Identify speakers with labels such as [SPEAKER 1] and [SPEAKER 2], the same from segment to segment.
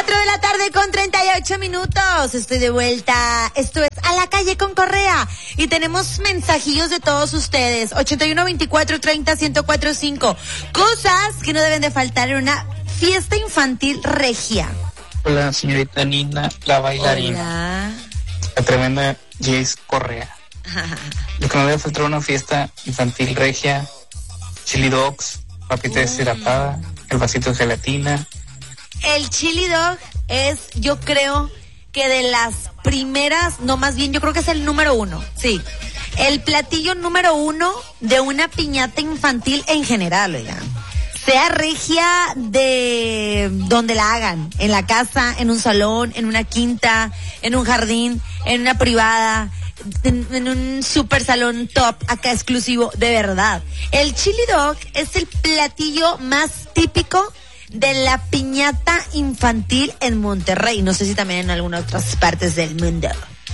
[SPEAKER 1] 4:38. Estoy de vuelta. Esto es A la Calle con Correa. Y tenemos mensajillos de todos ustedes. 8124301045. Cosas que no deben de faltar en una fiesta infantil regia.
[SPEAKER 2] Hola, señorita Nina, la bailarina.
[SPEAKER 1] Hola.
[SPEAKER 2] La tremenda Jace Correa. Lo que no debe faltar en una fiesta infantil regia: chili dogs, papita deshidratada, el vasito de gelatina.
[SPEAKER 1] El chili dog es, yo creo, que de las primeras, no, más bien, yo creo que es el número 1, sí. El platillo número 1 de una piñata infantil en general, oigan. Sea regia de donde la hagan, en la casa, en un salón, en una quinta, en un jardín, en una privada, en un super salón top, acá exclusivo, de verdad. El chili dog es el platillo más típico de la piñata infantil en Monterrey. No sé si también en algunas otras partes del mundo.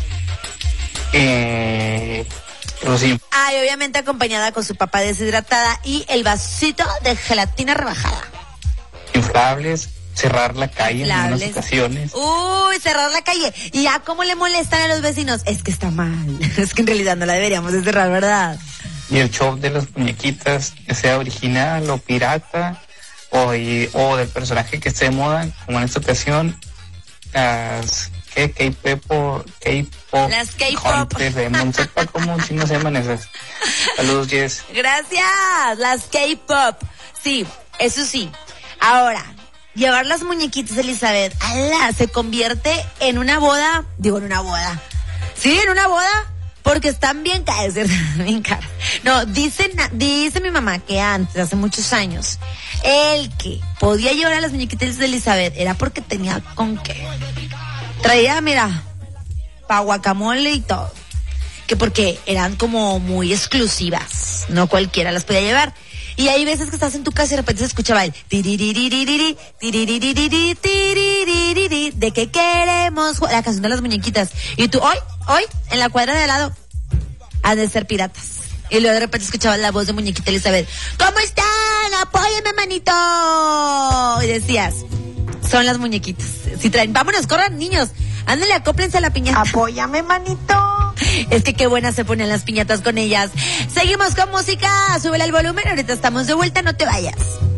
[SPEAKER 2] Pero sí.
[SPEAKER 1] Ay, obviamente acompañada con su papa deshidratada y el vasito de gelatina rebajada.
[SPEAKER 2] Inflables, cerrar la calle en algunas ocasiones.
[SPEAKER 1] Uy, cerrar la calle. Y ya, ¿cómo le molestan a los vecinos? Es que está mal. Es que en realidad no la deberíamos de cerrar, ¿verdad?
[SPEAKER 2] Y el show de las muñequitas, que sea original o pirata, o del personaje que esté de moda, como en esta ocasión, las K-pop,
[SPEAKER 1] las K-pop
[SPEAKER 2] no sepa cómo si no se llaman esas. Saludos, Jess.
[SPEAKER 1] Gracias, las K-pop. Sí, eso sí. Ahora, llevar las muñequitas, Elizabeth, ¡ala!, se convierte en una boda. Digo, en una boda. Sí, en una boda. Porque están bien caras, bien caras. No, dice mi mamá que antes, hace muchos años, el que podía llevar a las muñequitas de Elizabeth era porque tenía con qué. Traía, mira, pa' guacamole y todo. Que porque eran como muy exclusivas, no cualquiera las podía llevar. Y hay veces que estás en tu casa y de repente se escuchaba el tiririririri, tiririririri, de que queremos la canción de las muñequitas. Y tú, hoy, en la cuadra de al lado, han de ser piratas. Y luego de repente escuchabas la voz de muñequita Elizabeth. ¿Cómo están? ¡Apóyenme, manito! Y decías, son las muñequitas. Si traen, vámonos, corran, niños. Ándale, acóplense a la piñata.
[SPEAKER 3] Apóyame, manito.
[SPEAKER 1] Es que qué buenas se ponen las piñatas con ellas. Seguimos con música. Súbele el volumen. Ahorita estamos de vuelta. No te vayas.